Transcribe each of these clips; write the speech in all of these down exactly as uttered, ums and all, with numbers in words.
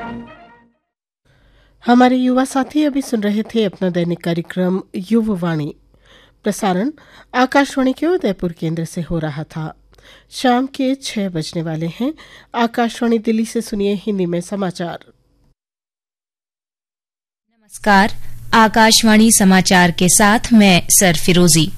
हमारे युवा साथी अभी सुन रहे थे अपना दैनिक कार्यक्रम युववाणी। प्रसारण आकाशवाणी के उदयपुर केंद्र से हो रहा था। शाम के छह बजने वाले हैं। आकाशवाणी दिल्ली से सुनिए हिंदी में समाचार। नमस्कार, आकाशवाणी समाचार के साथ मैं सर फिरोजी।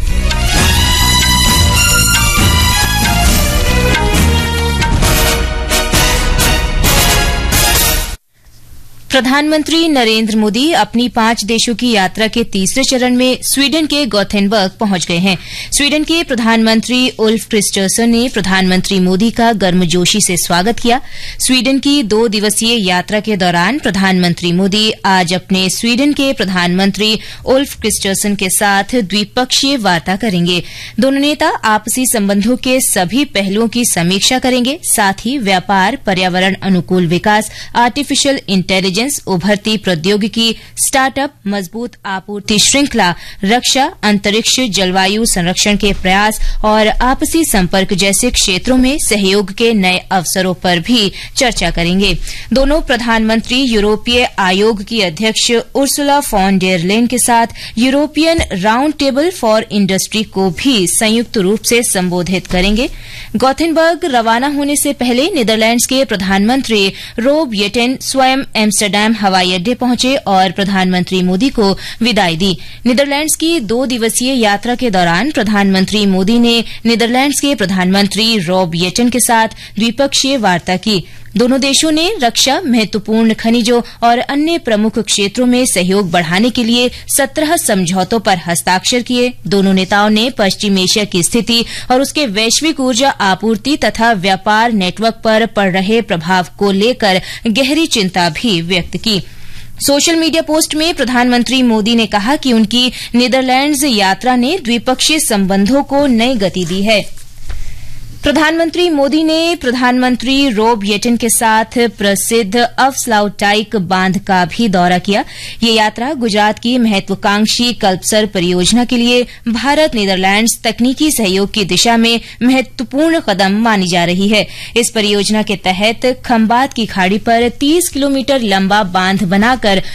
प्रधानमंत्री नरेंद्र मोदी अपनी पांच देशों की यात्रा के तीसरे चरण में स्वीडन के गोथेनबर्ग पहुंच गए हैं। स्वीडन के प्रधानमंत्री उल्फ क्रिस्टर्सन ने प्रधानमंत्री मोदी का गर्मजोशी से स्वागत किया। स्वीडन की दो दिवसीय यात्रा के दौरान प्रधानमंत्री मोदी आज अपने स्वीडन के प्रधानमंत्री उल्फ क्रिस्टर्सन के साथ द्विपक्षीय वार्ता करेंगे। दोनों नेता आपसी संबंधों के सभी पहलुओं की समीक्षा करेंगे। साथ ही व्यापार, पर्यावरण अनुकूल विकास, आर्टिफिशियल इंटेलिजेंस, उभरती प्रौद्योगिकी, स्टार्टअप, मजबूत आपूर्ति श्रृंखला, रक्षा, अंतरिक्ष, जलवायु संरक्षण के प्रयास और आपसी संपर्क जैसे क्षेत्रों में सहयोग के नए अवसरों पर भी चर्चा करेंगे। दोनों प्रधानमंत्री यूरोपीय आयोग की अध्यक्ष उर्सुला फॉन डेर लेन के साथ European round table for industry को भी संयुक्त रूप से संबोधित करेंगे। गोथेनबर्ग रवाना होने से पहले नीदरलैंड्स के प्रधानमंत्री रोब येटेन स्वयं एम्स्टरडैम हवाई अड्डे पहुंचे और प्रधानमंत्री मोदी को विदाई दी। नीदरलैंड्स की दो दिवसीय यात्रा के दौरान प्रधानमंत्री मोदी ने नीदरलैंड्स के प्रधानमंत्री रॉब येटेन के साथ द्विपक्षीय वार्ता की। दोनों देशों ने रक्षा, महत्वपूर्ण खनिजों और अन्य प्रमुख क्षेत्रों में सहयोग बढ़ाने के लिए सत्रह समझौतों पर हस्ताक्षर किए। दोनों नेताओं ने पश्चिम एशिया की स्थिति और उसके वैश्विक ऊर्जा आपूर्ति तथा व्यापार नेटवर्क पर पड़ रहे प्रभाव को लेकर गहरी चिंता भी व्यक्त की। सोशल मीडिया पोस्ट में प्रधानमंत्री मोदी ने कहा कि उनकी नीदरलैंड्स यात्रा ने द्विपक्षीय संबंधों को नई गति दी है। प्रधानमंत्री मोदी ने प्रधानमंत्री रोब येटेन के साथ प्रसिद्ध अफस्लाउटाइक बांध का भी दौरा किया। ये यात्रा गुजरात की महत्वाकांक्षी कल्पसर परियोजना के लिए भारत नीदरलैंड्स तकनीकी सहयोग की दिशा में महत्वपूर्ण कदम मानी जा रही है। इस परियोजना के तहत खंबात की खाड़ी पर तीस किलोमीटर लंबा बांध बनाकर